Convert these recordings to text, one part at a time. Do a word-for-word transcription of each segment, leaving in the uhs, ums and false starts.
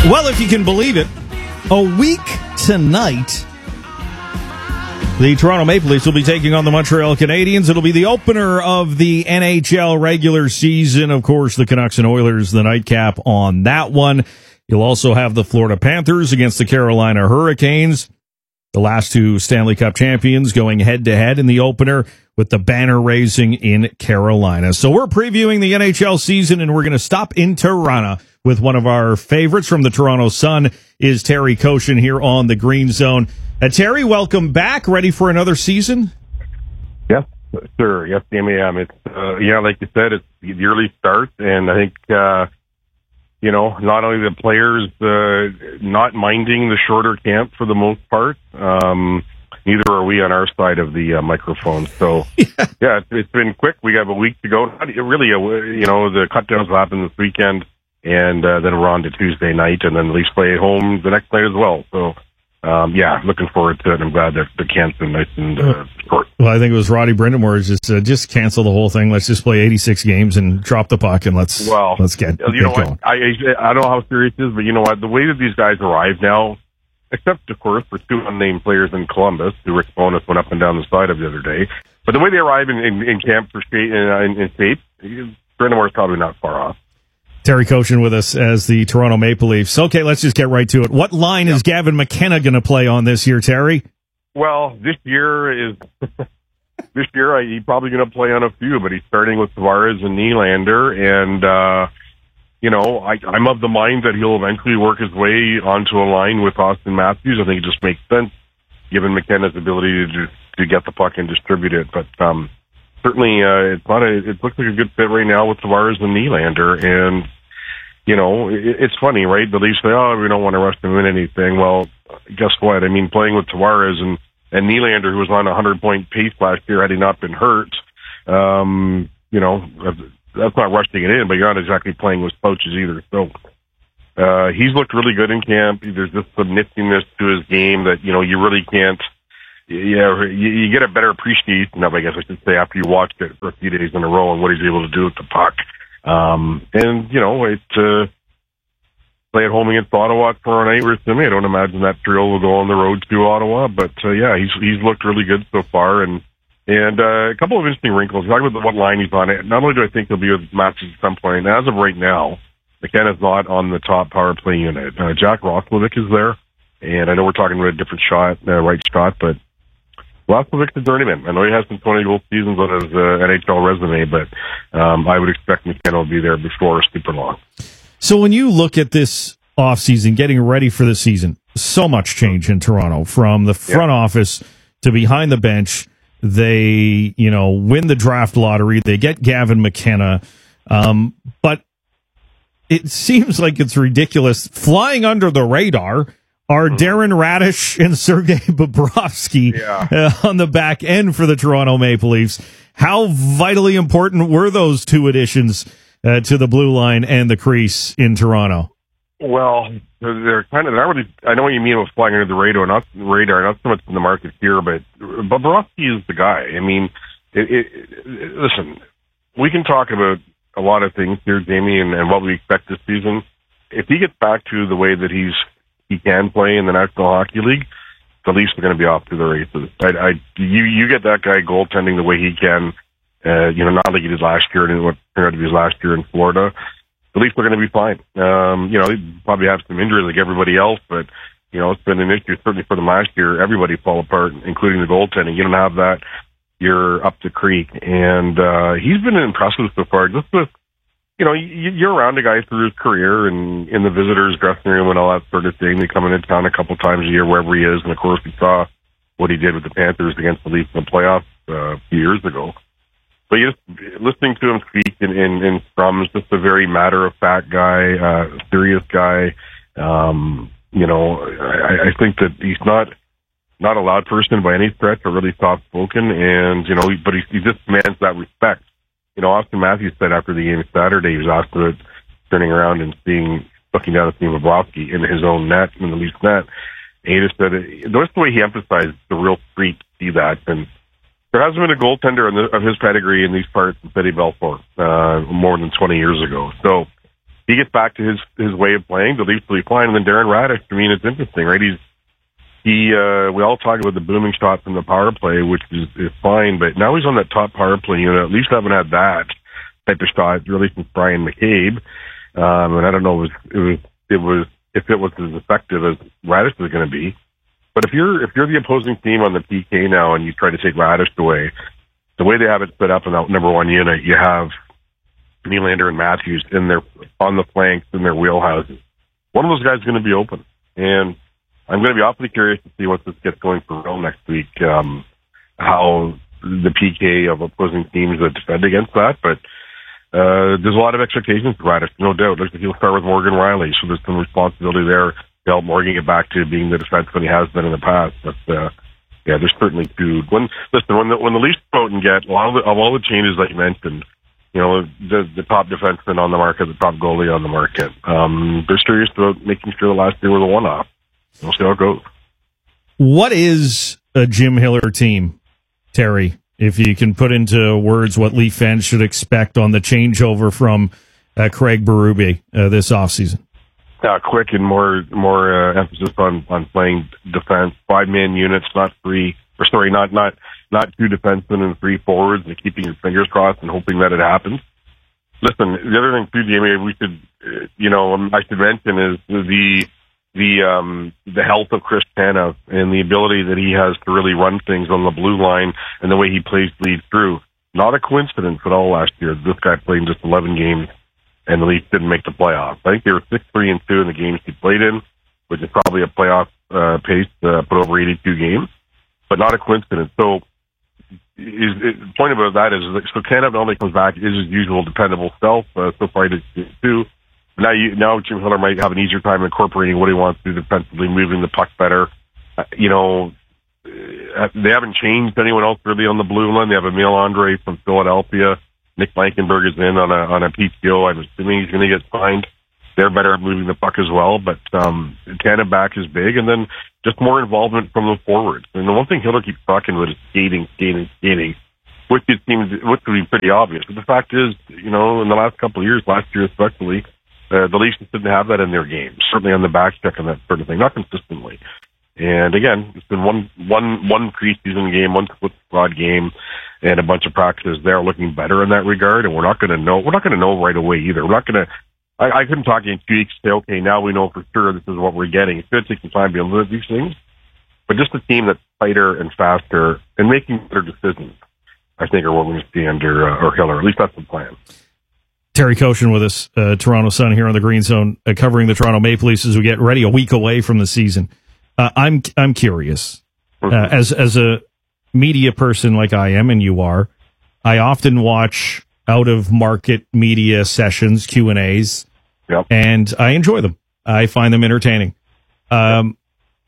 Well, if you can believe it, a week tonight, the Toronto Maple Leafs will be taking on the Montreal Canadiens. It'll be the opener of the N H L regular season. Of course, the Canucks and Oilers, the nightcap on that one. You'll also have the Florida Panthers against the Carolina Hurricanes. The last two Stanley Cup champions going head-to-head in the opener with the banner raising in Carolina. So we're previewing the N H L season, and we're going to stop in Toronto with one of our favorites from the Toronto Sun, is Terry Koshin here on the Green Zone. Uh, Terry, welcome back. Ready for another season? Yes, sir. Yes, Jamie. Um, it's uh, yeah, like you said, it's the early start, and I think uh, you know, not only the players uh, not minding the shorter camp for the most part. Um, neither are we on our side of the uh, microphone. So yeah, yeah it's, it's been quick. We have a week to go. Not really, a, you know, the cutdowns will happen this weekend. And uh, then we're on to Tuesday night, and then the Leafs play at home the next night as well. So, um, yeah, looking forward to it. I'm glad that the camp's been nice and uh, short. Well, I think it was Roddy Brind'Amour just uh, just cancel the whole thing. Let's just play eighty-six games and drop the puck, and let's well, let's get you get know going. What? I I don't know how serious it is, but you know what? The way that these guys arrive now, except of course for two unnamed players in Columbus, who Rick Bowness went up and down the side of the other day, but the way they arrive in, in, in camp for state in, in state, Brind'Amour is probably not far off. Terry Koshin with us as the Toronto Maple Leafs. Okay, let's just get right to it. What line yeah. is Gavin McKenna going to play on this year, Terry? Well, this year is this year he's probably going to play on a few, but he's starting with Tavares and Nylander, and uh, you know, I, I'm of the mind that he'll eventually work his way onto a line with Austin Matthews. I think it just makes sense given McKenna's ability to to get the puck and distribute it, but. um Certainly, uh, it's not a, it looks like a good fit right now with Tavares and Nylander. And, you know, it, it's funny, right? The Leafs say, oh, we don't want to rush them in anything. Well, guess what? I mean, playing with Tavares and, and Nylander, who was on a hundred-point pace last year, had he not been hurt, um, you know, that's not rushing it in, but you're not exactly playing with slouches either. So uh, he's looked really good in camp. There's just some niftiness to his game that, you know, you really can't, Yeah, you, you get a better appreciation of, I guess I should say, after you watched it for a few days in a row and what he's able to do with the puck. Um, and, you know, it, uh, play at home against Ottawa tomorrow night with Simi. I don't imagine that trio will go on the road to Ottawa, but, uh, yeah, he's, he's looked really good so far. And, and, uh, a couple of interesting wrinkles. Talking about what line he's on it. Not only do I think he'll be with Matthews at some point, as of right now, McKenna's not on the top power play unit. Uh, Jack Roslovic is there. And I know we're talking about a different shot, uh, right shot, but, Roslovic's a journeyman. I know he has some twenty-goal seasons on his uh, N H L resume, but um, I would expect McKenna will be there before super long. So when you look at this offseason, getting ready for the season, so much change in Toronto, from the front yeah. office to behind the bench. They, you know, win the draft lottery. They get Gavin McKenna. Um, but it seems like it's ridiculous. Flying under the radar are Darren Radish and Sergei Bobrovsky yeah. uh, on the back end for the Toronto Maple Leafs. How vitally important were those two additions uh, to the blue line and the crease in Toronto? Well, they're kind of, not really, I know what you mean with flying under the radar, not radar, not so much in the market here, but Bobrovsky is the guy. I mean, it, it, it, listen, we can talk about a lot of things here, Jamie, and, and what we expect this season. If he gets back to the way that he's he can play in the National Hockey League, the Leafs are going to be off to the races. I, I, you, you get that guy goaltending the way he can, uh, you know, not like he did last year and what turned out to be his last year in Florida. The Leafs are going to be fine. Um, you know, they probably have some injuries like everybody else, but, you know, it's been an issue certainly for them last year. Everybody fall apart, including the goaltending. You don't have that, you're up the creek. And, uh, he's been impressive so far. Just with, you know, you're around a guy through his career and in the visitors' dressing room and all that sort of thing. They come into town a couple times a year, wherever he is. And, of course, we saw what he did with the Panthers against the Leafs in the playoffs uh, a few years ago. But you just listening to him speak in, in, in scrums, just a very matter-of-fact guy, uh, serious guy. Um, you know, I, I think that he's not not a loud person by any stretch, but really soft-spoken. And, you know, but he, he just demands that respect. You know, Austin Matthews said after the game Saturday, he was asked about turning around and seeing, looking down at seeing Bobrovsky in his own net, in the Leafs net. And he just said, notice the way he emphasized the real freak to see that. And there hasn't been a goaltender in the, of his pedigree in these parts since Eddie Belfour, uh, more than twenty years ago. So, he gets back to his, his way of playing, the Leafs will be fine. And then Darren Raddysh, I mean, it's interesting, right? He's, he, uh, we all talk about the booming shot from the power play, which is, is fine, but now he's on that top power play unit. At least haven't had that type of shot, really, since Brian McCabe. Um, and I don't know if it was, it was, it was, if it was as effective as Raddysh was going to be. But if you're, if you're the opposing team on the P K now and you try to take Raddysh away, the way they have it split up in that number one unit, you have Nylander and Matthews in their, on the flanks in their wheelhouses. One of those guys is going to be open. And I'm going to be awfully curious to see what this gets going for real next week, um, how the P K of opposing teams that defend against that. But uh, there's a lot of expectations for Raddysh, no doubt. Looks like he'll start with Morgan Riley, so there's some responsibility there to help Morgan get back to being the defenseman he has been in the past. But uh, yeah, there's certainly two. When listen, when the when the Leafs go out and get a lot of, the, of all the changes that you mentioned, you know, the the top defenseman on the market, the top goalie on the market, um, they're serious about making sure the last year was a one-off. We'll see how it goes. What is a Jim Hiller team, Terry? If you can put into words what Leaf fans should expect on the changeover from uh, Craig Berube uh, this offseason. Uh, quick and more more uh, emphasis on, on playing defense, five man units, not three, or sorry, not not not two defensemen and three forwards, and keeping your fingers crossed and hoping that it happens. Listen, the other thing too, Jamie, we should, uh, you know, I should mention is the the um, the health of Chris Tanev and the ability that he has to really run things on the blue line and the way he plays lead through. Not a coincidence at all last year. This guy played in just eleven games, and the Leafs didn't make the playoffs. I think they were six three and two in the games he played in, which is probably a playoff uh, pace to put over eighty-two games, but not a coincidence. So is, is, the point about that is, so Tanev not only comes back, is his usual dependable self, uh, so far he did two. Now, you, now Jim Hiller might have an easier time incorporating what he wants to do defensively, moving the puck better. Uh, you know, uh, they haven't changed anyone else really on the blue line. They have Emil Andre from Philadelphia. Nick Blankenberg is in on a on a P T O. I'm assuming he's going to get signed. They're better at moving the puck as well, but um, Tanev back is big, and then just more involvement from the forwards. And the one thing Hiller keeps talking about is skating, skating, skating, which it seems which would be pretty obvious. But the fact is, you know, in the last couple of years, last year especially, Uh, the Leafs didn't have that in their game, certainly on the back check and that sort of thing, not consistently. And again, it's been one, one, one preseason game, one split squad game, and a bunch of practices there looking better in that regard. And we're not going to know, we're not going to know right away either. We're not going to, I, I couldn't talk in two weeks and say, okay, now we know for sure this is what we're getting. It's going to take some time to be able to do these things. But just a team that's tighter and faster and making better decisions, I think, are what we're going to see under uh, or Hiller. At least that's the plan. Terry Koshin with us, uh, Toronto Sun here on the Green Zone, uh, covering the Toronto Maple Leafs as we get ready a week away from the season. Uh, I'm I'm curious, uh, as as a media person like I am and you are, I often watch out of market media sessions, Q and A's, yep. and I enjoy them. I find them entertaining. Um,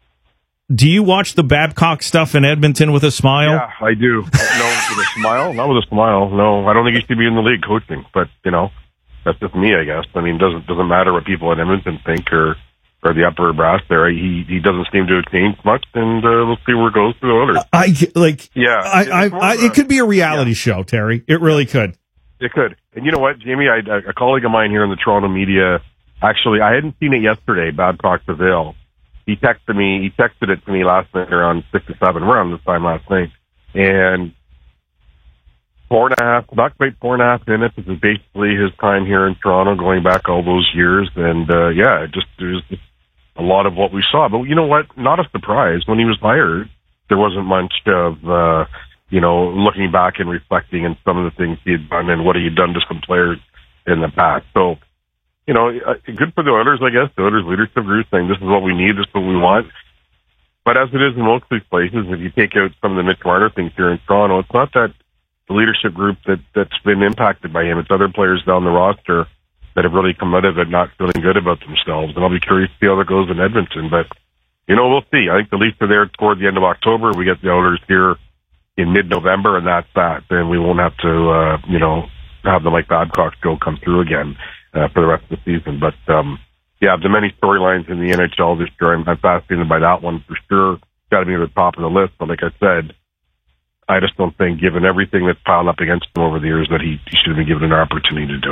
do you watch the Babcock stuff in Edmonton with a smile? Yeah, I do. No, with a smile? Not with a smile. No, I don't think he should be in the league coaching. But, you know, that's just me, I guess. I mean, it doesn't doesn't matter what people in Edmonton think or, or the upper brass there. He he doesn't seem to have changed much, and uh, we'll see where it goes for the others. I, like, yeah, I, I, I, it could be a reality yeah. show, Terry. It really could. It could. And you know what, Jamie? I, a colleague of mine here in the Toronto media, actually, I hadn't seen it yesterday, Babcock Seville. He texted me, he texted it to me last night around six or seven, around this time last night. And four and a half, not quite four and a half minutes. This is basically his time here in Toronto, going back all those years. And, uh, yeah, it just, there's just a lot of what we saw. But you know what? Not a surprise. When he was hired, there wasn't much of, uh, you know, looking back and reflecting on some of the things he had done and what he had done to some players in the past. So, you know, good for the Oilers, I guess. The Oilers leadership group saying this is what we need, this is what we want. But as it is in most of these places, if you take out some of the Mitch Marner things here in Toronto, it's not that the leadership group that, that's been impacted by him. It's other players down the roster that have really come out of it not feeling good about themselves. And I'll be curious to see how that goes in Edmonton. But, you know, we'll see. I think the Leafs are there toward the end of October. We get the Oilers here in mid-November, and that's that. Then we won't have to, uh, you know, have the Mike Babcock show come through again. Uh, for the rest of the season. But, um, yeah, the many storylines in the N H L this year, I'm, I'm fascinated by that one for sure. Got to be at the top of the list. But like I said, I just don't think, given everything that's piled up against him over the years, that he, he should have been given an opportunity to do it.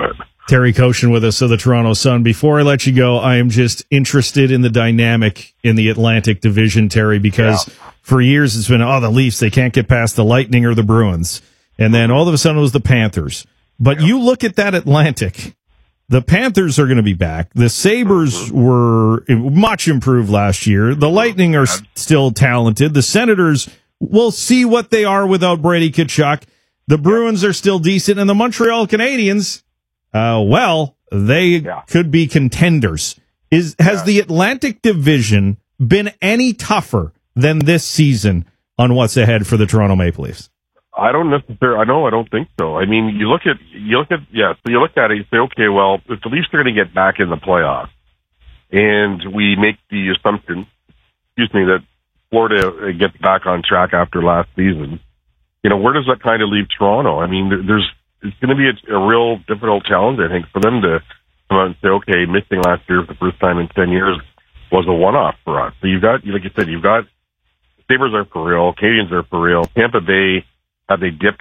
Terry Koshin with us of the Toronto Sun. Before I let you go, I am just interested in the dynamic in the Atlantic Division, Terry, because yeah. for years it's been, oh, the Leafs, they can't get past the Lightning or the Bruins. And then all of a sudden it was the Panthers. But yeah. you look at that Atlantic, the Panthers are going to be back. The Sabres were much improved last year. The Lightning are still talented. The Senators, we'll see what they are without Brady Tkachuk. The Bruins are still decent. And the Montreal Canadiens, Uh, well, they yeah. could be contenders. Is has yeah. the Atlantic Division been any tougher than this season on what's ahead for the Toronto Maple Leafs? I don't necessarily. I know. I don't think so. I mean, you look at you look at yeah. So you look at it. You say, okay, well, if the Leafs are going to get back in the playoffs, and we make the assumption, excuse me, that Florida gets back on track after last season, you know, where does that kind of leave Toronto? I mean, there's. It's going to be a, a real difficult challenge, I think, for them to come out and say, okay, missing last year for the first time in ten years was a one-off for us. So you've got, like you said, you've got Sabres are for real, Canadiens are for real. Tampa Bay, have they dipped,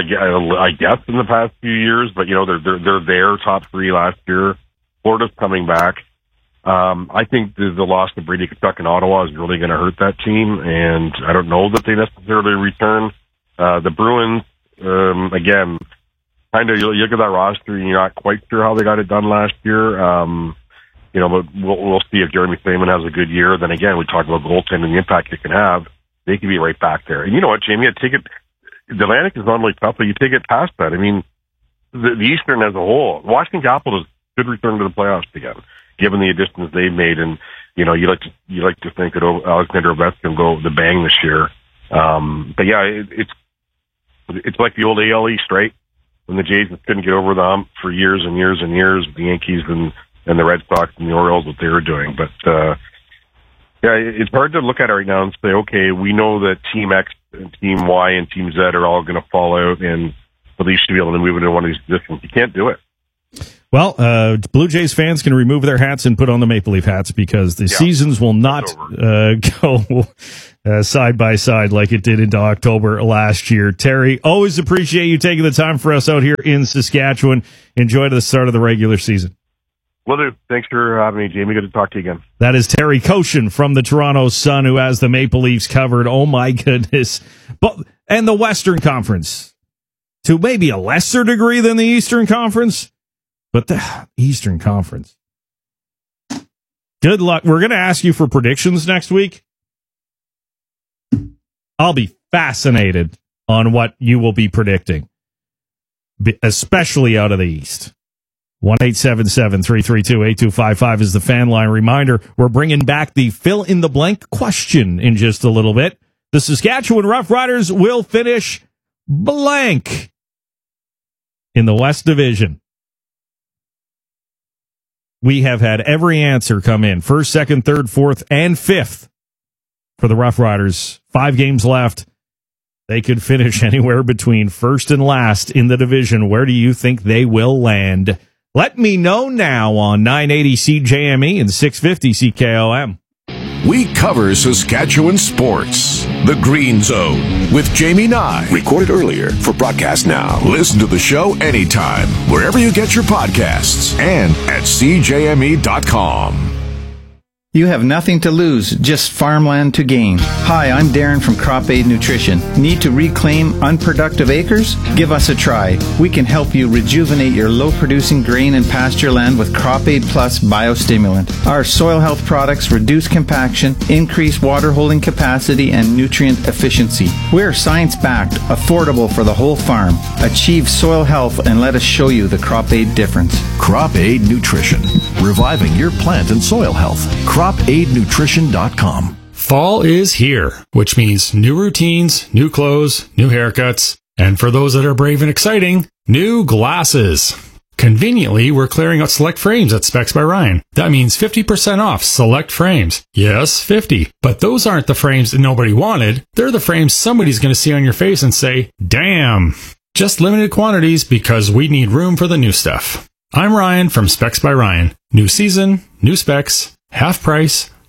I guess, in the past few years, but, you know, they're, they're, they're there, top three last year. Florida's coming back. Um, I think the, the loss of Brady Tkachuk in Ottawa is really going to hurt that team, and I don't know that they necessarily return. Uh, the Bruins, um, again, kind of, you look at that roster, and you're not quite sure how they got it done last year. Um, you know, but we'll, we'll see if Jeremy Swayman has a good year. Then again, we talk about goaltending and the impact it can have. They can be right back there. And you know what, Jamie? I take it. The Atlantic is not only tough, but you take it past that. I mean, the, the Eastern as a whole, Washington Capitals should return to the playoffs again, given the additions they've made. And you know, you like to you like to think that Alexander Ovechkin will go the bang this year. Um, but yeah, it, it's it's like the old A L East, right? When the Jays couldn't get over the hump for years and years and years, the Yankees and, and the Red Sox and the Orioles, what they were doing. But, uh, yeah, it's hard to look at it right now and say, okay, we know that Team X and Team Y and Team Z are all going to fall out and the Leafs should be able to move into one of these positions. You can't do it. Well, uh, Blue Jays fans can remove their hats and put on the Maple Leaf hats because the yeah, seasons will not uh, go uh, side by side like it did into October last year. Terry, always appreciate you taking the time for us out here in Saskatchewan. Enjoy the start of the regular season. Will do. Thanks for having me, Jamie. Good to talk to you again. That is Terry Koshin from the Toronto Sun, who has the Maple Leafs covered. Oh, my goodness. But, and the Western Conference, to maybe a lesser degree than the Eastern Conference. But the Eastern Conference. Good luck. We're going to ask you for predictions next week. I'll be fascinated on what you will be predicting, especially out of the East. one eight seven seven, three three two, eight two five five is the fan line. Reminder, we're bringing back the fill-in-the-blank question in just a little bit. The Saskatchewan Roughriders will finish blank in the West Division. We have had every answer come in. First, second, third, fourth, and fifth for the Roughriders. Five games left. They could finish anywhere between first and last in the division. Where do you think they will land? Let me know now on nine eighty C J M E and six fifty C K O M. We cover Saskatchewan sports. The Green Zone with Jamie Nye. Recorded earlier for broadcast now. Listen to the show anytime, wherever you get your podcasts, and at C J M E dot com. You have nothing to lose, just farmland to gain. Hi, I'm Darren from Crop Aid Nutrition. Need to reclaim unproductive acres? Give us a try. We can help you rejuvenate your low-producing grain and pasture land with Crop Aid Plus biostimulant. Our soil health products reduce compaction, increase water holding capacity, and nutrient efficiency. We're science-backed, affordable for the whole farm. Achieve soil health and let us show you the Crop Aid difference. Crop Aid Nutrition, reviving your plant and soil health. crop aid nutrition dot com. Fall is here, which means new routines, new clothes, new haircuts, and for those that are brave and exciting, new glasses. Conveniently, we're clearing out select frames at Specs by Ryan. That means fifty percent off select frames. Yes, fifty. But those aren't the frames that nobody wanted. They're the frames somebody's going to see on your face and say, damn. Just limited quantities because we need room for the new stuff. I'm Ryan from Specs by Ryan. New season, new specs, half price,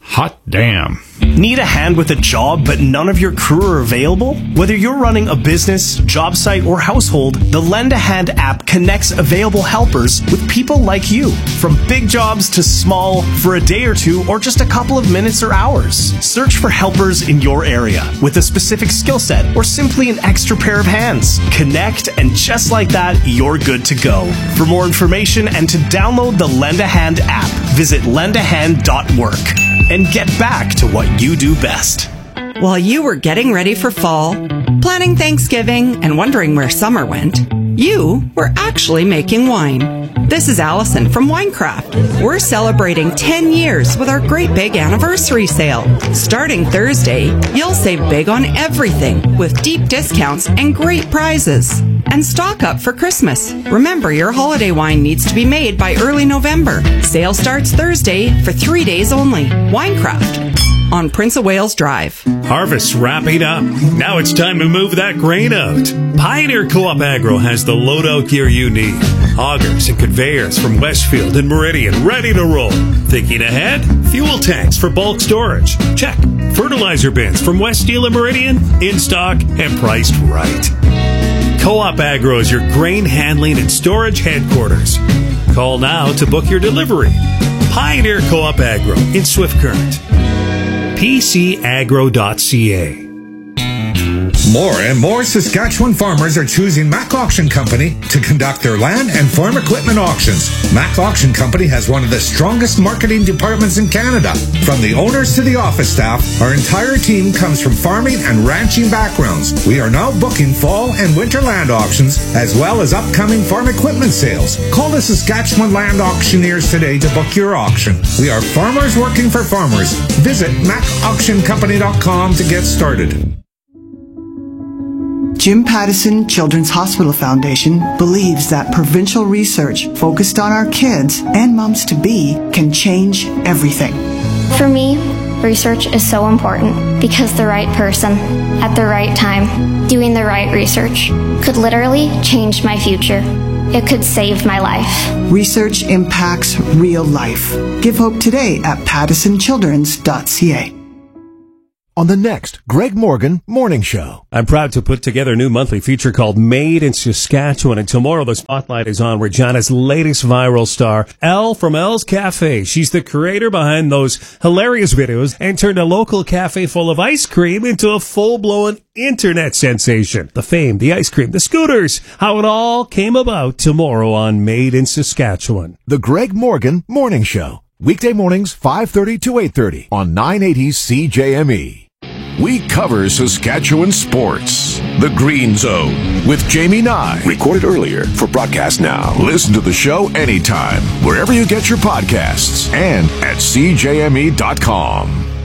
Hot damn. Need a hand with a job but none of your crew are available? Whether you're running a business, job site, or household, the Lend a Hand app connects available helpers with people like you. From big jobs to small, for a day or two, or just a couple of minutes or hours. Search for helpers in your area with a specific skill set or simply an extra pair of hands. Connect, and just like that, you're good to go. For more information and to download the Lend a Hand app, visit lend a hand dot work. And get back to what you do best. While you were getting ready for fall, planning Thanksgiving, and wondering where summer went, you were actually making wine. This is Allison from Winecraft. We're celebrating ten years with our great big anniversary sale. Starting Thursday, you'll save big on everything with deep discounts and great prizes. And stock up for Christmas. Remember, your holiday wine needs to be made by early November. Sale starts Thursday for three days only. Winecraft on Prince of Wales Drive. Harvest's wrapping up. Now it's time to move that grain out. Pioneer Co-op Agro has the loadout gear you need. Augers and conveyors from Westfield and Meridian ready to roll. Thinking ahead? Fuel tanks for bulk storage. Check. Fertilizer bins from West Steel and Meridian in stock and priced right. Co-op Agro is your grain handling and storage headquarters. Call now to book your delivery. Pioneer Co-op Agro in Swift Current. P C agro dot C A. More and more Saskatchewan farmers are choosing Mac Auction Company to conduct their land and farm equipment auctions. Mac Auction Company has one of the strongest marketing departments in Canada. From the owners to the office staff, our entire team comes from farming and ranching backgrounds. We are now booking fall and winter land auctions, as well as upcoming farm equipment sales. Call the Saskatchewan Land Auctioneers today to book your auction. We are farmers working for farmers. Visit mac auction company dot com to get started. Jim Pattison Children's Hospital Foundation believes that provincial research focused on our kids and moms-to-be can change everything. For me, research is so important because the right person, at the right time, doing the right research, could literally change my future. It could save my life. Research impacts real life. Give hope today at pattison childrens dot c a. On the next Greg Morgan Morning Show. I'm proud to put together a new monthly feature called Made in Saskatchewan, and tomorrow the spotlight is on Regina's latest viral star, Elle from Elle's Cafe. She's the creator behind those hilarious videos and turned a local cafe full of ice cream into a full-blown internet sensation. The fame, the ice cream, the scooters, how it all came about tomorrow on Made in Saskatchewan. The Greg Morgan Morning Show. Weekday mornings, five thirty to eight thirty on nine eighty C J M E. We cover Saskatchewan sports. The Green Zone with Jamie Nye. Recorded earlier for broadcast now. Listen to the show anytime, wherever you get your podcasts, and at C J M E dot com.